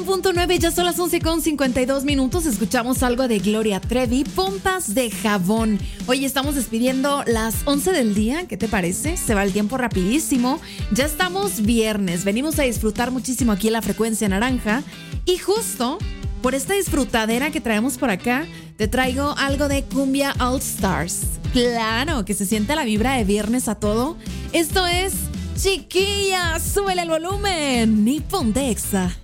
9, ya son las 11:52. Escuchamos algo de Gloria Trevi, Pompas de Jabón. Hoy estamos despidiendo las 11 del día. ¿Qué te parece? Se va el tiempo rapidísimo. Ya estamos viernes. Venimos a disfrutar muchísimo aquí en la Frecuencia Naranja. Y justo por esta disfrutadera que traemos por acá, te traigo algo de Cumbia All Stars. Claro, que se siente la vibra de viernes a todo. Esto es Chiquilla, súbele el volumen y ponte Exa.